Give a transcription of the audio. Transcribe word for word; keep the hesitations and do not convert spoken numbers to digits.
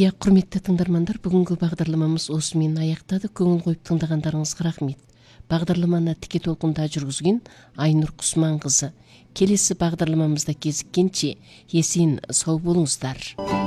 Иә, құрметті тыңдармандар, бүгінгі бағдарламамыз осымен аяқтады. Көңіл қойып тыңдағандарыңызға рахмет. Бағдарламаны тіке толқында жүргізген Айнұр Құсманқызы. Келесі бағдарламамызда кезіккенше есен сау болыңыздар.